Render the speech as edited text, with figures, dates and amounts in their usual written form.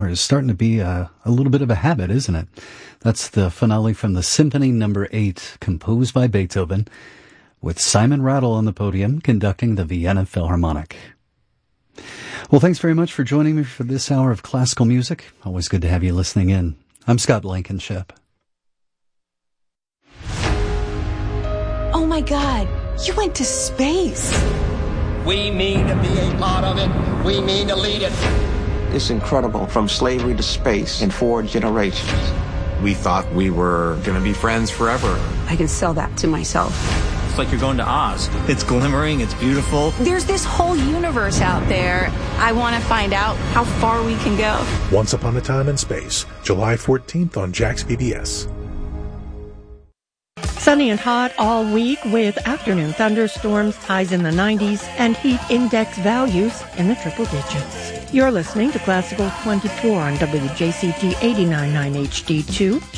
is starting to be a little bit of a habit, isn't it? That's the finale from the Symphony No. 8, composed by Beethoven, with Simon Rattle on the podium conducting the Vienna Philharmonic. Well, thanks very much for joining me for this hour of classical music. Always good to have you listening in. I'm Scott Blankenship. Oh my God, you went to space. We mean to be a part of it. We mean to lead it. It's incredible, from slavery to space in 4 generations. We thought we were going to be friends forever. I can sell that to myself. It's like you're going to Oz. It's glimmering, it's beautiful. There's this whole universe out there. I want to find out how far we can go. Once Upon a Time in Space, July 14th on Jax PBS. Sunny and hot all week with afternoon thunderstorms, highs in the 90s, and heat index values in the triple digits. You're listening to Classical 24 on WJCT 89.9 HD2.